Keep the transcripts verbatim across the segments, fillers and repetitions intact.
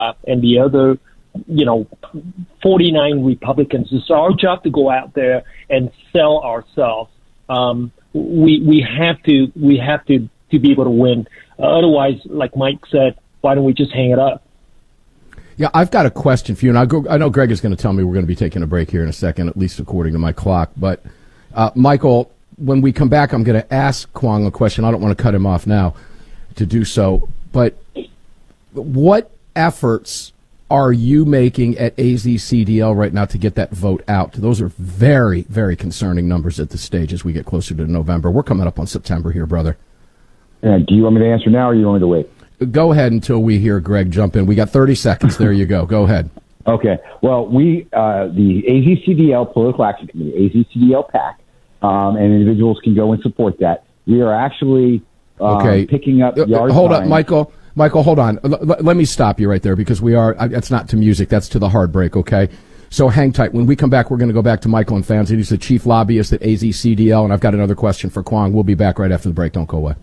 and the other, you know, forty-nine Republicans. It's our job to go out there and sell ourselves. Um, we we have to we have to, to be able to win. Uh, otherwise, like Mike said, why don't we just hang it up? Yeah, I've got a question for you, and I go, I know Greg is going to tell me we're going to be taking a break here in a second, at least according to my clock. But uh, Michael, when we come back, I'm going to ask Kwong a question. I don't want to cut him off now to do so, but what efforts are you making at A Z C D L right now to get that vote out? Those are very, very concerning numbers at this stage as we get closer to November. We're coming up on September here, brother. Uh, do you want me to answer now, or you want me to wait? Go ahead until we hear Greg jump in. We got thirty seconds. There you go. Go ahead. Okay. Well, we, uh, the A Z C D L Political Action Committee, A Z C D L PAC, um, and individuals can go and support that. We are actually um, okay. picking up yard uh, Hold signs. up, Michael. Michael, hold on. L- l- let me stop you right there because we are, uh, that's not to music. That's to the hard break, okay? So hang tight. When we come back, we're going to go back to Michael and Fans. He's the chief lobbyist at A Z C D L, and I've got another question for Kwong. We'll be back right after the break. Don't go away.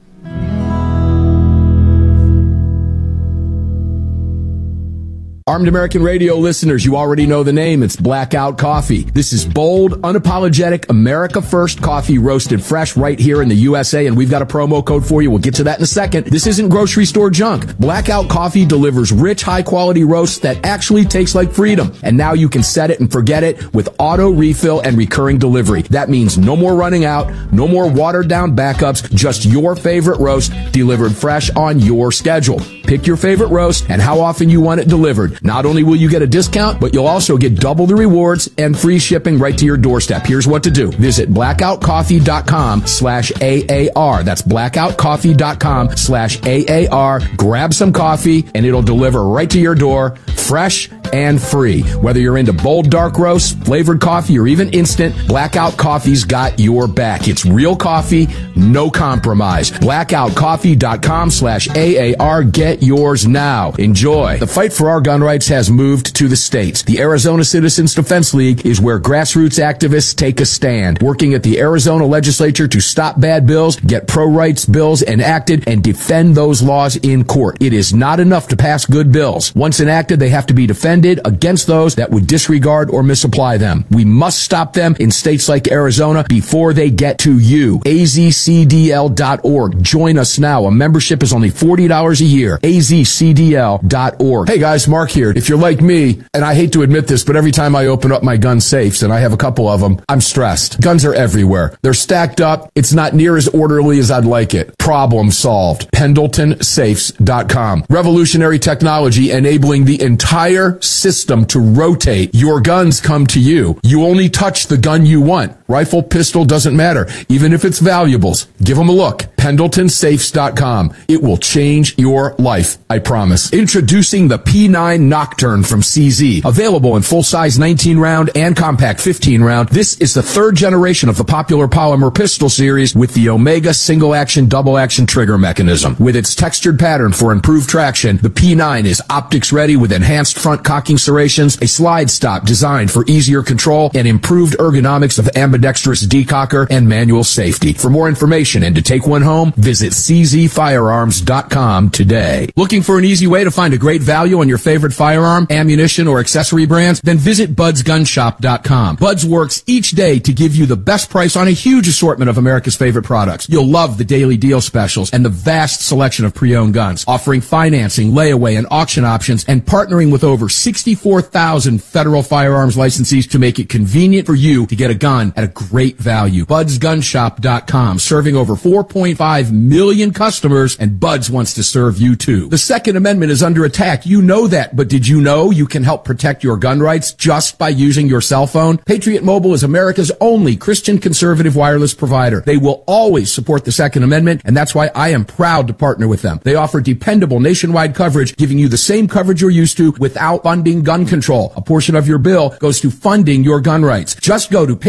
Armed American Radio listeners, you already know the name. It's Blackout Coffee. This is bold, unapologetic, America First coffee roasted fresh right here in the U S A, and we've got a promo code for you. We'll get to that in a second. This isn't grocery store junk. Blackout Coffee delivers rich, high-quality roasts that actually taste like freedom. And now you can set it and forget it with auto refill and recurring delivery. That means no more running out, no more watered-down backups, just your favorite roast delivered fresh on your schedule. Pick your favorite roast and how often you want it delivered. Not only will you get a discount, but you'll also get double the rewards and free shipping right to your doorstep. Here's what to do. Visit blackoutcoffee.com slash AAR. That's blackoutcoffee.com slash AAR. Grab some coffee and it'll deliver right to your door, fresh and free. Whether you're into bold dark roasts, flavored coffee, or even instant, Blackout Coffee's got your back. It's real coffee, no compromise. blackoutcoffee.com slash AAR. Get yours now. Enjoy. The fight for our gun rights has moved to the states. The Arizona Citizens Defense League is where grassroots activists take a stand, working at the Arizona legislature to stop bad bills, get pro-rights bills enacted, and defend those laws in court. It is not enough to pass good bills. Once enacted, they have to be defended against those that would disregard or misapply them. We must stop them in states like Arizona before they get to you. A Z C D L dot org. Join us now. A membership is only forty dollars a year. A Z C D L dot org. Hey guys, Mark here. If you're like me, and I hate to admit this, but every time I open up my gun safes, and I have a couple of them, I'm stressed. Guns are everywhere. They're stacked up. It's not near as orderly as I'd like it. Problem solved. Pendleton Safes dot com. Revolutionary technology enabling the entire system to rotate. Your guns come to you. You only touch the gun you want. Rifle, pistol, doesn't matter. Even if it's valuables. Give them a look. Pendleton Safes dot com. It will change your life. I promise. Introducing the P nine Nocturne from C Z. Available in full-size nineteen round and compact fifteen round. This is the third generation of the popular polymer pistol series with the Omega single-action, double-action trigger mechanism. With its textured pattern for improved traction, the P nine is optics-ready with enhanced front cocking serrations, a slide stop designed for easier control, and improved ergonomics of ambidextrous decocker and manual safety. For more information and to take one home, visit C Z firearms dot com today. Looking for an easy way to find a great value on your favorite firearm, ammunition, or accessory brands? Then visit buds gun shop dot com. Buds works each day to give you the best price on a huge assortment of America's favorite products. You'll love the daily deal specials and the vast selection of pre-owned guns, offering financing, layaway, and auction options, and partnering with over sixty-four thousand federal firearms licensees to make it convenient for you to get a gun at a great value. buds gun shop dot com, serving over four point five million customers, and Buds wants to serve you too. The Second Amendment is under attack. You know that, but did you know you can help protect your gun rights just by using your cell phone? Patriot Mobile is America's only Christian conservative wireless provider. They will always support the Second Amendment, and that's why I am proud to partner with them. They offer dependable nationwide coverage, giving you the same coverage you're used to without funding gun control. A portion of your bill goes to funding your gun rights. Just go to patriot mobile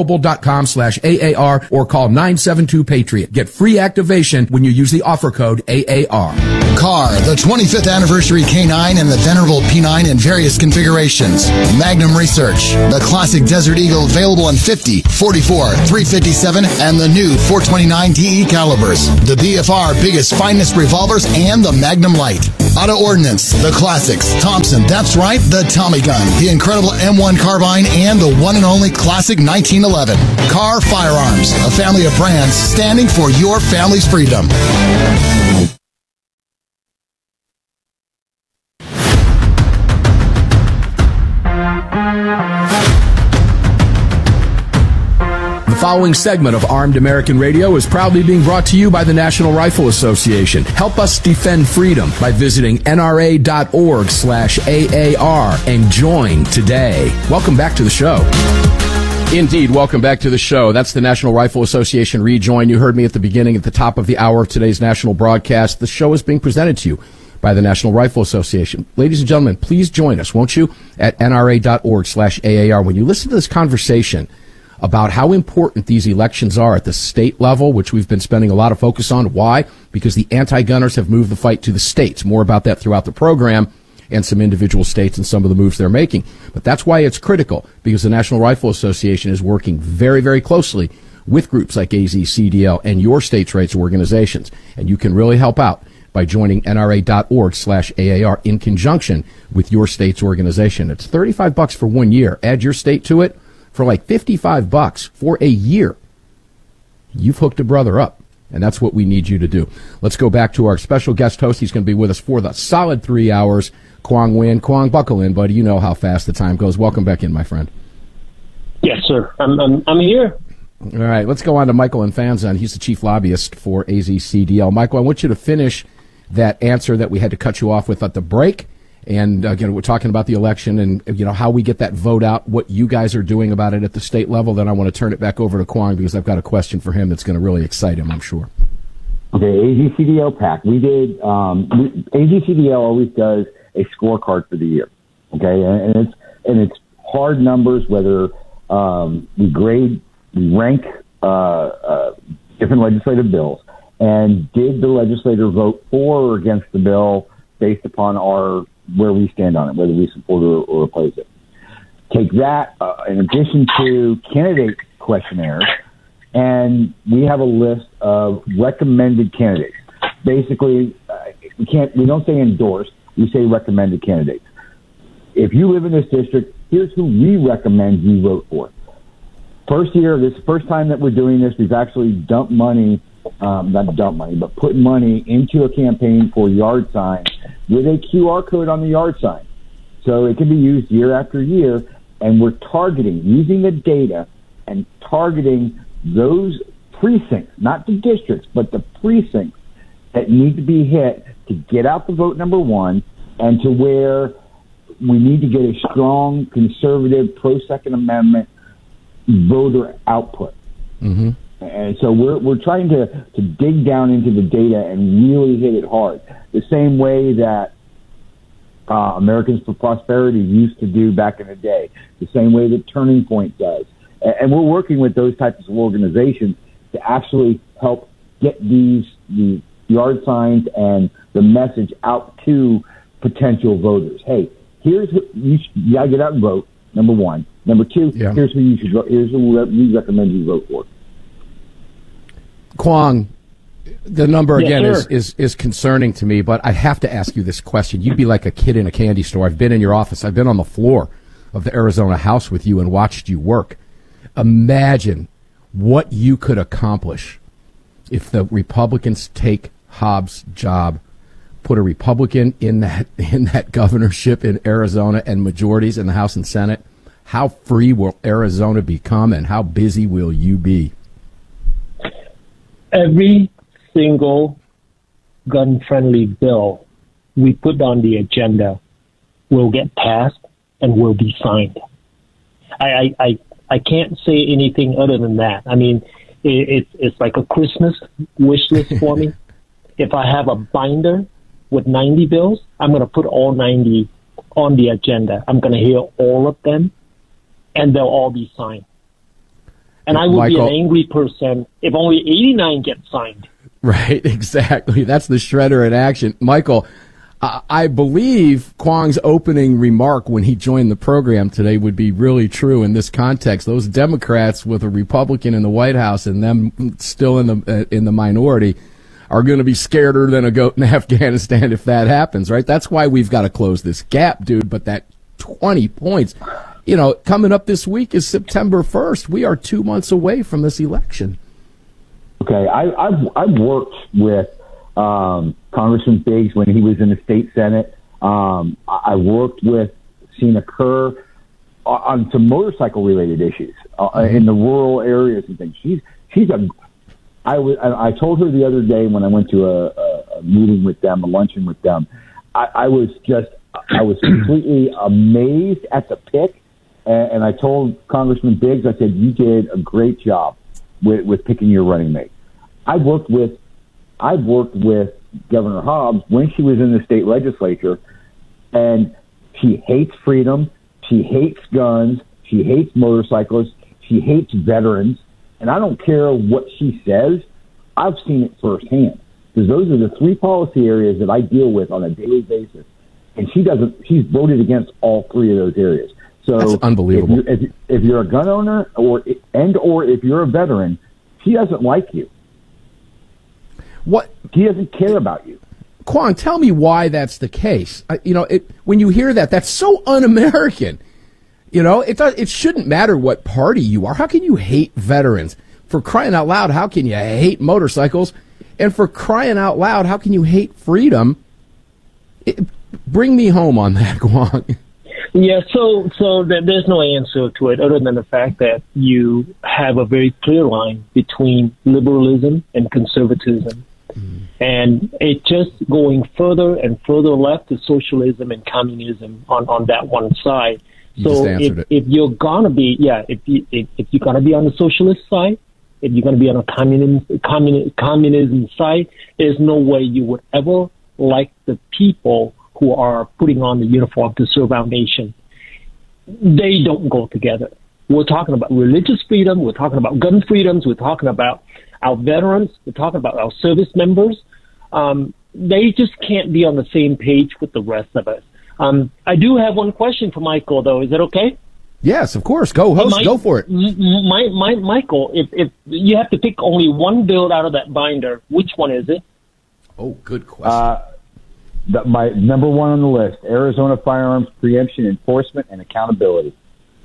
mobile.com slash AAR or call nine seven two Patriot. Get free activation when you use the offer code A A R. Car, the twenty-fifth anniversary K nine and the venerable P nine in various configurations. Magnum Research, the classic Desert Eagle available in fifty, forty-four, three fifty-seven, and the new four twenty-nine T E calibers. The B F R biggest, finest revolvers and the Magnum Light. Auto Ordnance, the classics. Thompson, that's right, the Tommy gun, the incredible M one carbine, and the one and only classic nineteen eleven. Car Firearms, a family of brands standing for your family's freedom. The following segment of Armed American Radio is proudly being brought to you by the National Rifle Association. Help us defend freedom by visiting N R A dot org slash A A R and join today. Welcome back to the show. Indeed, welcome back to the show. That's the National Rifle Association Rejoin. You heard me at the beginning, at the top of the hour of today's national broadcast. The show is being presented to you by the National Rifle Association. Ladies and gentlemen, please join us, won't you, at N R A dot org slash A A R. When you listen to this conversation about how important these elections are at the state level, which we've been spending a lot of focus on. Why? Because the anti-gunners have moved the fight to the states. More about that throughout the program and some individual states and some of the moves they're making. But that's why it's critical, because the National Rifle Association is working very, very closely with groups like A Z C D L and your state's rights organizations. And you can really help out by joining N R A dot org slash A A R in conjunction with your state's organization. It's thirty-five bucks for one year. Add your state to it for like fifty-five bucks for a year. You've hooked a brother up, and that's what we need you to do. Let's go back to our special guest host. He's going to be with us for the solid three hours. Quang Nguyen. Quang, buckle in, buddy. You know how fast the time goes. Welcome back in, my friend. Yes, sir. I'm I'm, I'm here. All right, let's go on to Michael Infanzon. He's the chief lobbyist for A Z C D L. Michael, I want you to finish that answer that we had to cut you off with at the break. And again, we're talking about the election and, you know, how we get that vote out, what you guys are doing about it at the state level. Then I want to turn it back over to Quang because I've got a question for him that's going to really excite him, I'm sure. Okay, A Z C D L PAC. We did, um, we, A Z C D L always does a scorecard for the year. Okay, and, and it's and it's hard numbers, whether um, we grade, we rank uh, uh, different legislative bills, and did the legislator vote for or against the bill based upon our where we stand on it, whether we support or, or oppose it. Take that uh, in addition to candidate questionnaires, and we have a list of recommended candidates. Basically, uh, we can't, we don't say endorsed, we say recommended candidates. If you live in this district, here's who we recommend you vote for. First year, this is the first time that we're doing this, we've actually dumped money, um, not dumped money, but put money into a campaign for yard signs with a Q R code on the yard sign. So it can be used year after year, and we're targeting, using the data and targeting those precincts, not the districts, but the precincts that need to be hit to get out the vote, number one, and to where we need to get a strong, conservative, pro-Second Amendment voter output. Mm-hmm. And so we're we're trying to, to dig down into the data and really hit it hard. The same way that uh, Americans for Prosperity used to do back in the day. The same way that Turning Point does. And, and we're working with those types of organizations to actually help get these the yard signs and the message out to potential voters. Hey, here's who you, should, you gotta get out and vote. Number one. Number two. Yeah. Here's who you should vote. Here's who we recommend you vote for. Quang, the number yes, again sir. is, is is concerning to me, but I have to ask you this question. You'd be like a kid in a candy store. I've been in your office. I've been on the floor of the Arizona House with you and watched you work. Imagine what you could accomplish if the Republicans take Hobbs' job, put a Republican in that in that governorship in Arizona and majorities in the House and Senate. How free will Arizona become, and how busy will you be? Every single gun-friendly bill we put on the agenda will get passed and will be signed. I I, I, I can't say anything other than that. I mean, it, it's it's like a Christmas wish list for me. If I have a binder with ninety bills, I'm going to put all ninety on the agenda. I'm going to hear all of them, and they'll all be signed. And I would Michael, be an angry person if only eighty-nine get signed. Right, exactly. That's the shredder in action. Michael, I, I believe Kwong's opening remark when he joined the program today would be really true in this context. Those Democrats with a Republican in the White House and them still in the uh, in the minority are going to be scareder than a goat in Afghanistan if that happens, right? That's why we've got to close this gap, dude. But that twenty points, you know, coming up this week is September first. We are two months away from this election. Okay, I, I've I've worked with um, Congressman Biggs when he was in the state senate. Um, I worked with Sina Kerr on some motorcycle related issues uh, mm-hmm. in the rural areas and things. She's she's a I was I told her the other day when I went to a, a, a meeting with them, a luncheon with them. I, I was just I was completely amazed at the pick, and, and I told Congressman Biggs, I said, you did a great job with, with picking your running mate. I've worked with I've worked with Governor Hobbs when she was in the state legislature, and she hates freedom, she hates guns, she hates motorcyclists, she hates veterans, and I don't care what she says. I've seen it firsthand because those are the three policy areas that I deal with on a daily basis, and she doesn't. She's voted against all three of those areas. So that's unbelievable. If you're, if, if you're a gun owner, or and or if you're a veteran, she doesn't like you. What? He doesn't care about you. Kwong, tell me why that's the case. I, you know, it, when you hear that, that's so un-American. You know, it does, it shouldn't matter what party you are. How can you hate veterans? For crying out loud, how can you hate motorcycles? And for crying out loud, how can you hate freedom? It, bring me home on that, Kwong. Yeah, so so th- there's no answer to it other than the fact that you have a very clear line between liberalism and conservatism. Mm. And it just going further and further left to socialism and communism on, on that one side. You so if, if you're gonna be, yeah, if you if, if you're gonna be on the socialist side, if you're gonna be on a communism communism, communism side, there's no way you would ever like the people who are putting on the uniform to serve our nation. They don't go together. We're talking about religious freedom. We're talking about gun freedoms. We're talking about our veterans. We're talking about our service members. Um, they just can't be on the same page with the rest of us. Um, I do have one question for Michael, though. Is that okay? Yes, of course. Go, host. My, go for it. My, my, Michael, if, if you have to pick only one bill out of that binder, which one is it? Oh, good question. Uh, the, my number one on the list: Arizona firearms preemption, enforcement, and accountability.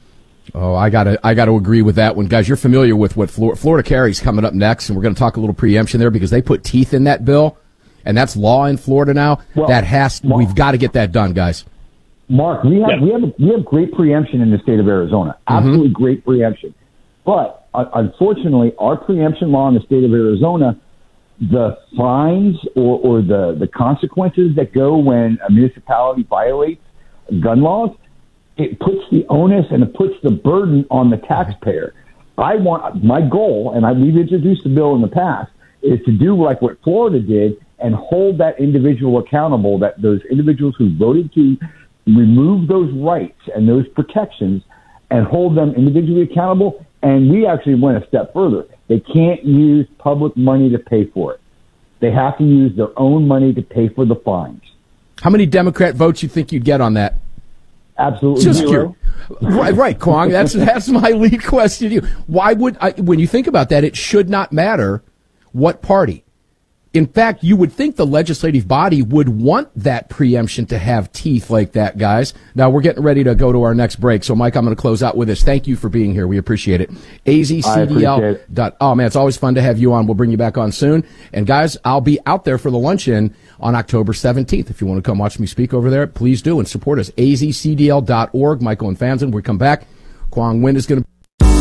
Oh, I gotta, I gotta agree with that one, guys. You're familiar with what Florida, Florida carries coming up next, and we're going to talk a little preemption there because they put teeth in that bill, and that's law in Florida now. Well, that has, Mark, we've got to get that done, guys. Mark, we have yeah. we have a, we have great preemption in the state of Arizona. Absolutely mm-hmm. great preemption, but uh, unfortunately, our preemption law in the state of Arizona, the fines or, or the the consequences that go when a municipality violates gun laws, it puts the onus and it puts the burden on the taxpayer. I want my goal, and I, we've introduced the bill in the past, is to do like what Florida did and hold that individual accountable, that those individuals who voted to remove those rights and those protections and hold them individually accountable. And we actually went a step further. They can't use public money to pay for it. They have to use their own money to pay for the fines. How many Democrat votes you think you'd get on that? Absolutely Just zero. Right, right, Kwong. That's that's my lead question to you. Why would I, when you think about that, it should not matter what party. In fact, you would think the legislative body would want that preemption to have teeth like that, guys. Now, we're getting ready to go to our next break. So, Mike, I'm going to close out with this. Thank you for being here. We appreciate it. A Z C D L. Dot, oh, man, it's always fun to have you on. We'll bring you back on soon. And, guys, I'll be out there for the luncheon on October seventeenth. If you want to come watch me speak over there, please do and support us. A Z C D L dot org. Michael and Fanzin, we come back. Quang Nguyen is going to.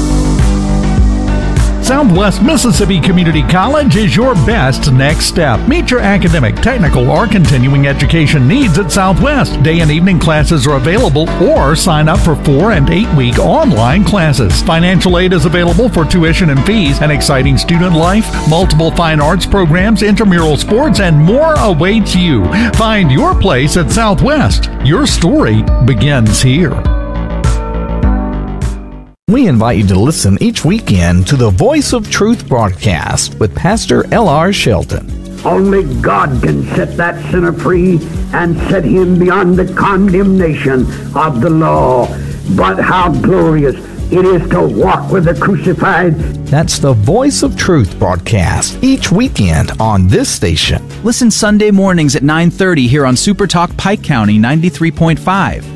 Southwest Mississippi Community College is your best next step. Meet your academic, technical, or continuing education needs at Southwest. Day and evening classes are available, or sign up for four and eight week online classes. Financial aid is available for tuition and fees, an exciting student life, multiple fine arts programs, intramural sports, and more awaits you. Find your place at Southwest. Your story begins here. We invite you to listen each weekend to the Voice of Truth broadcast with Pastor L R. Shelton. Only God can set that sinner free and set him beyond the condemnation of the law. But how glorious it is to walk with the crucified. That's the Voice of Truth broadcast each weekend on this station. Listen Sunday mornings at nine thirty here on Super Talk Pike County ninety-three point five.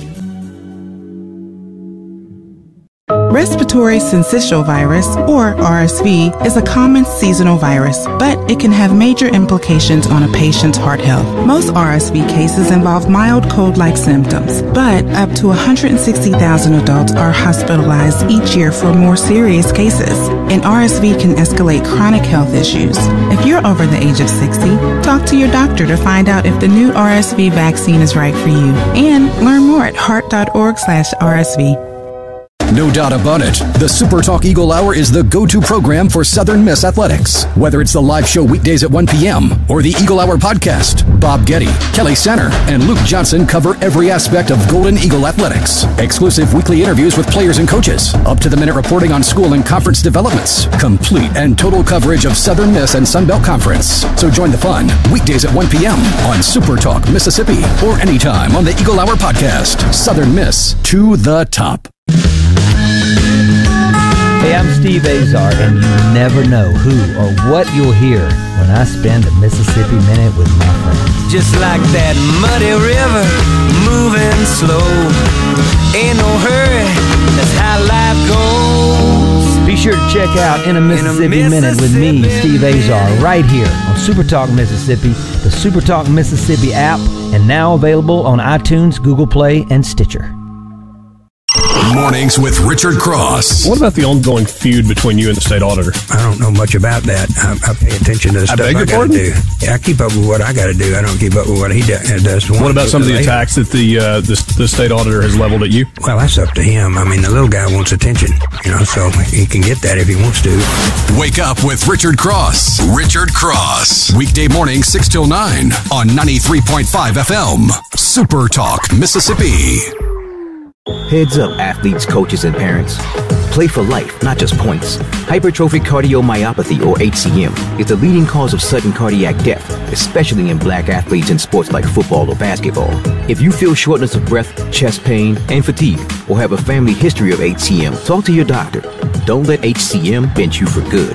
Respiratory syncytial virus, or R S V, is a common seasonal virus, but it can have major implications on a patient's heart health. Most R S V cases involve mild cold-like symptoms, but up to one hundred sixty thousand adults are hospitalized each year for more serious cases, and R S V can escalate chronic health issues. If you're over the age of sixty, talk to your doctor to find out if the new R S V vaccine is right for you, and learn more at heart.org slash RSV. No doubt about it, the Super Talk Eagle Hour is the go-to program for Southern Miss athletics. Whether it's the live show weekdays at one p.m. or the Eagle Hour podcast, Bob Getty, Kelly Center, and Luke Johnson cover every aspect of Golden Eagle athletics. Exclusive weekly interviews with players and coaches, up-to-the-minute reporting on school and conference developments, complete and total coverage of Southern Miss and Sun Belt Conference. So join the fun weekdays at one p.m. on Super Talk Mississippi or anytime on the Eagle Hour podcast. Southern Miss to the top. Hey, I'm Steve Azar, and you never know who or what you'll hear when I spend a Mississippi Minute with my friends. Just like that muddy river, moving slow. Ain't no hurry, that's how life goes. Be sure to check out In a Mississippi, In a Mississippi Minute with me, Steve Azar, right here on Super Talk Mississippi, the Super Talk Mississippi app, and now available on iTunes, Google Play, and Stitcher. Mornings with Richard Cross. What about the ongoing feud between you and the state auditor? I don't know much about that. I, I pay attention to the I stuff I got to do. Yeah, I keep up with what I got to do. I don't keep up with what he do, does. What about some of the attacks that the, uh, the the state auditor has leveled at you? Well, that's up to him. I mean, the little guy wants attention, you know, so he can get that if he wants to. Wake up with Richard Cross. Richard Cross. Weekday morning, six till nine on ninety-three point five F M. Super Talk, Mississippi. Heads up, athletes, coaches, and parents. Play for life, not just points. Hypertrophic cardiomyopathy, or H C M, is the leading cause of sudden cardiac death, especially in black athletes in sports like football or basketball. If you feel shortness of breath, chest pain, and fatigue, or have a family history of H C M, talk to your doctor. Don't let H C M bench you for good.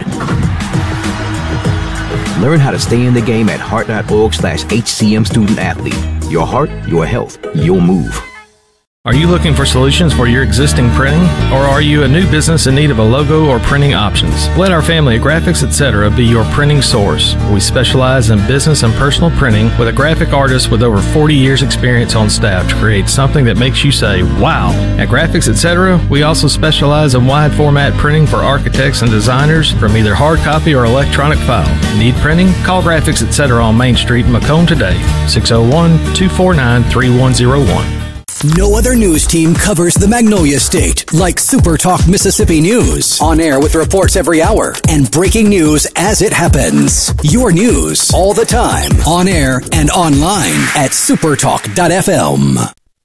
Learn how to stay in the game at heart.org slash HCM student athlete. Your heart, your health, your move. Are you looking for solutions for your existing printing? Or are you a new business in need of a logo or printing options? Let our family at Graphics Etc. be your printing source. We specialize in business and personal printing with a graphic artist with over forty years experience on staff to create something that makes you say, wow. At Graphics Etc., we also specialize in wide format printing for architects and designers from either hard copy or electronic file. Need printing? Call Graphics Etc. on Main Street in Macomb today, six oh one, two four nine, three one oh one. No other news team covers the Magnolia State like Super Talk Mississippi News. On air with reports every hour and breaking news as it happens. Your news all the time. On air and online at supertalk dot f m.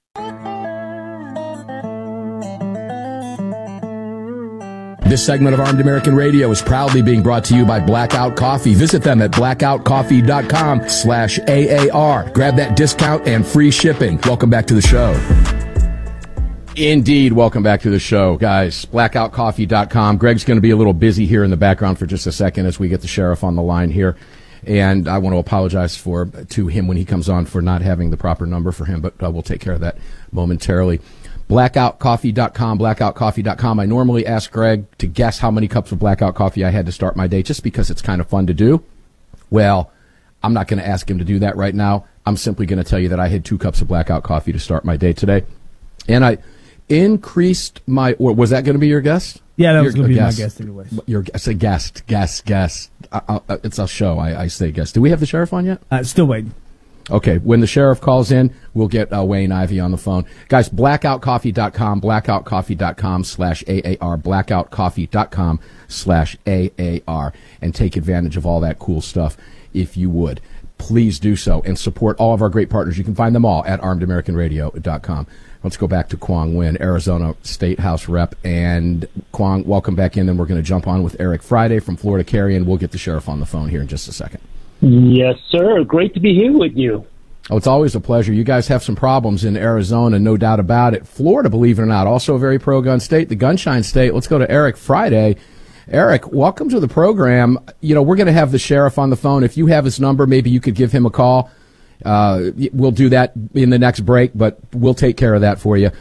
This segment of Armed American Radio is proudly being brought to you by Blackout Coffee. Visit them at blackout coffee dot com slash A A R. Grab that discount and free shipping. Welcome back to the show. Indeed, welcome back to the show, guys. blackout coffee dot com. Greg's going to be a little busy here in the background for just a second as we get the sheriff on the line here. And I want to apologize for to him when he comes on for not having the proper number for him, but uh, we'll take care of that momentarily. blackout coffee dot com, blackout coffee dot com. I normally ask Greg to guess how many cups of Blackout coffee I had to start my day, just because it's kind of fun to do. Well, I'm not going to ask him to do that right now. I'm simply going to tell you that I had two cups of Blackout coffee to start my day today. And I increased my, or was that going to be your guess? Yeah, that your, was going to be guest. my guess anyways. Your, I say guest, guest, guest. I, I, it's a show. I, I say guest. Do we have the sheriff on yet? Uh, still waiting. Okay, when the sheriff calls in, we'll get uh, Wayne Ivey on the phone. Guys, blackout coffee dot com, blackout coffee dot com slash A A R, blackout coffee dot com slash A A R, and take advantage of all that cool stuff if you would. Please do so and support all of our great partners. You can find them all at armed american radio dot com. Let's go back to Quang Nguyen, Arizona State House Rep. And Quang, welcome back in. Then we're going to jump on with Eric Friday from Florida Carrion. We'll get the sheriff on the phone here in just a second. Yes, sir. Great to be here with you. Oh, it's always a pleasure. You guys have some problems in Arizona, no doubt about it. Florida, believe it or not, also a very pro-gun state, the Gunshine State. Let's go to Eric Friday. Eric, welcome to the program. You know, we're going to have the sheriff on the phone. If you have his number, maybe you could give him a call. Uh, we'll do that in the next break, but we'll take care of that for you.